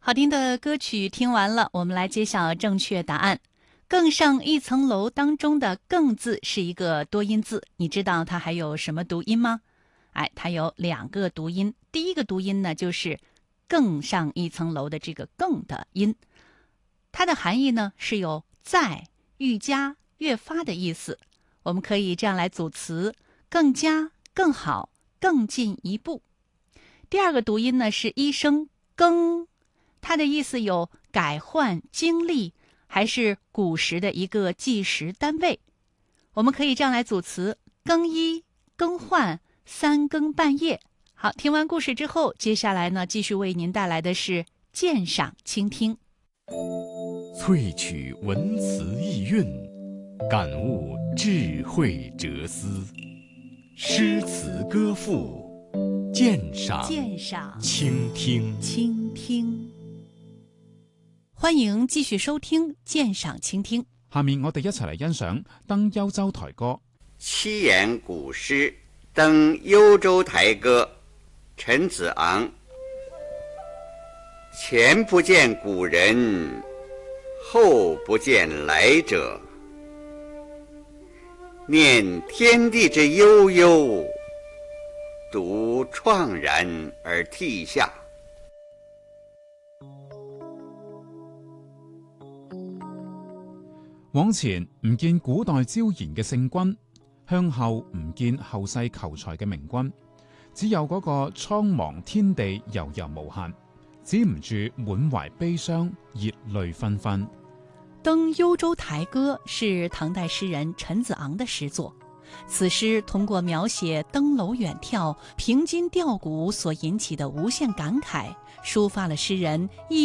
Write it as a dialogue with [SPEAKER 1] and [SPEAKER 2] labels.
[SPEAKER 1] 好听的歌曲听完了，我们来揭晓正确答案。更上一层楼当中的更字是一个多音字，你知道它还有什么读音吗？它有2个读音。第一个读音呢，就是更上一层楼的这个更的音，它的含义呢是有再、愈加、越发的意思。我们可以这样来组词：更加、更好、更进一步。第二个读音呢是一声更，它的意思有改换、经历，还是古时的一个计时单位。我们可以这样来组词：更衣、更换、3更半夜。好，听完故事之后，接下来呢，继续为您带来的是鉴赏倾听。
[SPEAKER 2] 萃取文词意蕴，感悟智慧哲思，诗词歌赋，鉴赏倾听。
[SPEAKER 1] 歡迎繼續收聽鑑賞傾聽。
[SPEAKER 3] 下面我哋一齊嚟欣賞《登幽州台歌》。
[SPEAKER 4] 七言古詩《登幽州台歌》，陈子昂。前不见古人，后不见来者。念天地之悠悠，独怆然而涕下。
[SPEAKER 3] 往前唔見古代招賢嘅聖君，向後唔見後世求才嘅明君，只有嗰個蒼茫天地悠悠無限，止唔住滿懷悲傷，熱淚紛紛。
[SPEAKER 1] 《登幽州台歌》是唐代詩人陳子昂的詩作。此詩通過描寫登樓遠眺、平津吊谷所引起的無限感慨，抒發了詩人